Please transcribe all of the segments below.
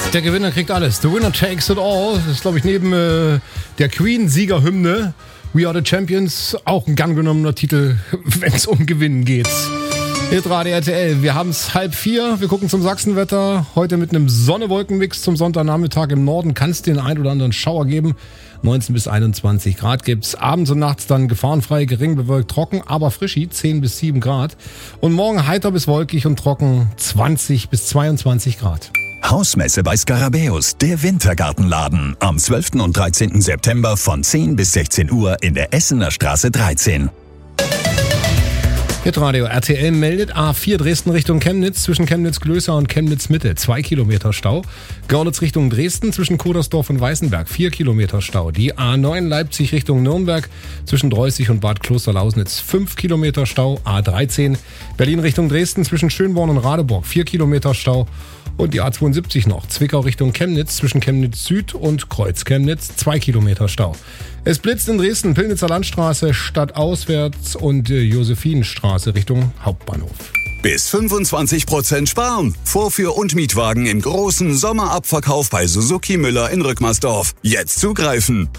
Der Gewinner kriegt alles. The winner takes it all. Das ist, glaube ich, neben der Queen-Siegerhymne We Are the Champions auch ein gern genommener Titel, wenn es um Gewinnen geht. Hitradio RTL, wir haben es 3:30. Wir gucken zum Sachsenwetter. Heute mit einem Sonne-Wolken-Mix zum Sonntagnachmittag. Im Norden kann es den ein oder anderen Schauer geben. 19 bis 21 Grad gibt's. Abends und nachts dann gefahrenfrei, gering bewölkt, trocken, aber frischi, 10 bis 7 Grad. Und morgen heiter bis wolkig und trocken, 20 bis 22 Grad. Hausmesse bei Skarabäus, der Wintergartenladen. Am 12. und 13. September von 10 bis 16 Uhr in der Essener Straße 13. Hitradio RTL meldet A4 Dresden Richtung Chemnitz zwischen Chemnitz-Glößer und Chemnitz-Mitte 2 Kilometer Stau. Görlitz Richtung Dresden zwischen Kodersdorf und Weißenberg 4 Kilometer Stau. Die A9 Leipzig Richtung Nürnberg zwischen Dreußig und Bad Klosterlausnitz 5 Kilometer Stau. A13 Berlin Richtung Dresden zwischen Schönborn und Radeburg 4 Kilometer Stau. Und die A72 noch, Zwickau Richtung Chemnitz zwischen Chemnitz Süd und Kreuz Chemnitz 2 Kilometer Stau. Es blitzt in Dresden, Pillnitzer Landstraße stadtauswärts und Josephinenstraße Richtung Hauptbahnhof. Bis 25% sparen. Vorführ- und Mietwagen im großen Sommerabverkauf bei Suzuki Müller in Rückmersdorf. Jetzt zugreifen.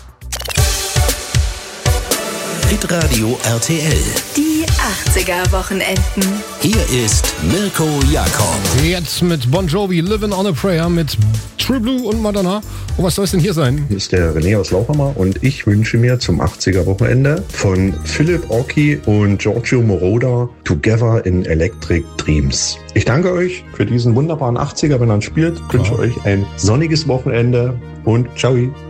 Hitradio RTL. Die 80er-Wochenenden. Hier ist Mirko Jakob. Jetzt mit Bon Jovi, Living on a Prayer, mit True Blue und Madonna. Und was soll es denn hier sein? Hier ist der René aus Lauchhammer und ich wünsche mir zum 80er-Wochenende von Philipp Orki und Giorgio Moroder Together in Electric Dreams. Ich danke euch für diesen wunderbaren 80er, wenn ihr spielt. Ich wünsche euch ein sonniges Wochenende und ciao.